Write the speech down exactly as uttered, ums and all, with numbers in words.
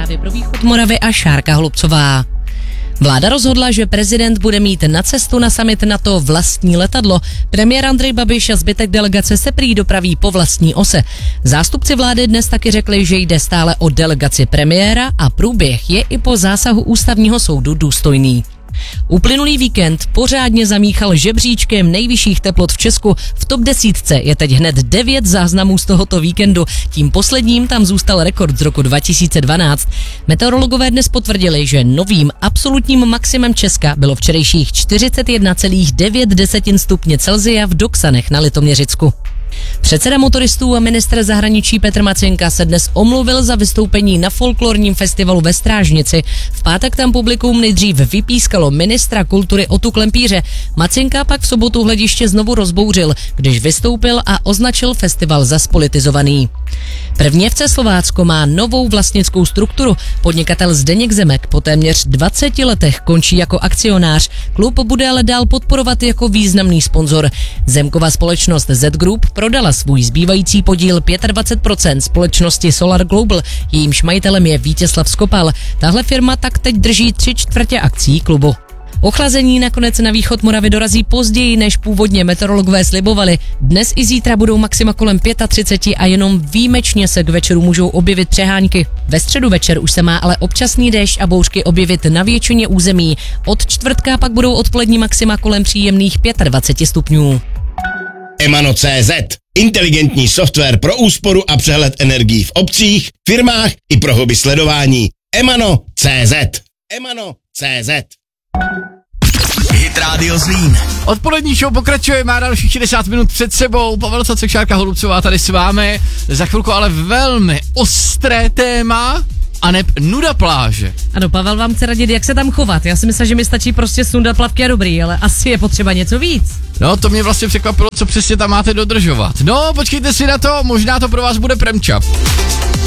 zprávy pro východ Moravy a Šárka Holubcová. Vláda rozhodla, že prezident bude mít na cestu na summit NATO vlastní letadlo. Premiér Andrej Babiš a zbytek delegace se prý dopraví po vlastní ose. Zástupci vlády dnes taky řekli, že jde stále o delegaci premiéra a průběh je i po zásahu ústavního soudu důstojný. Uplynulý víkend pořádně zamíchal žebříčkem nejvyšších teplot v Česku. V top desítce je teď hned devět záznamů z tohoto víkendu. Tím posledním tam zůstal rekord z roku dva tisíce dvanáct. Meteorologové dnes potvrdili, že novým absolutním maximem Česka bylo včerejších čtyřicet jedna celá devět stupně Celsia v Doksanech na Litoměřicku. Předseda motoristů a ministr zahraničí Petr Macinka se dnes omluvil za vystoupení na folklorním festivalu ve Strážnici. V pátek tam publikum nejdřív vypískalo ministra kultury Otu Klempíře. Macinka pak v sobotu hlediště znovu rozbouřil, když vystoupil a označil festival za spolitizovaný. Prvněvce Slovácko má novou vlastnickou strukturu. Podnikatel Zdeněk Zemek po téměř dvaceti letech končí jako akcionář. Klub bude ale dál podporovat jako významný sponzor. Zemkova společnost Z Group prodala svůj zbývající podíl dvacet pět procent společnosti Solar Global, jejímž majitelem je Vítězslav Skopal. Tahle firma tak teď drží tři čtvrtě akcií klubu. Ochlazení nakonec na východ Moravy dorazí později, než původně meteorologové slibovali. Dnes i zítra budou maxima kolem třicet pět a jenom výjimečně se k večeru můžou objevit přehánky. Ve středu večer už se má ale občasný déšť a bouřky objevit na většině území. Od čtvrtka pak budou odpolední maxima kolem příjemných dvacet pět stupňů. Emano tečka cé zet. Inteligentní software pro úsporu a přehled energií v obcích, firmách i pro hobby sledování. Emano tečka cé zet. Emano tečka cé zet. Hit Radio Zlín. Odpolední show pokračuje, má dalších šedesát minut před sebou. Pavel Cacek, Šárka Holubcová tady s vámi. Za chvilku ale velmi ostré téma, aneb nuda pláže. Ano, Pavel vám chce radit, jak se tam chovat. Já si myslím, že mi stačí prostě sundat plavky a dobrý, ale asi je potřeba něco víc. No, to mě vlastně překvapilo, co přesně tam máte dodržovat. No, počkejte si na to, možná to pro vás bude premča.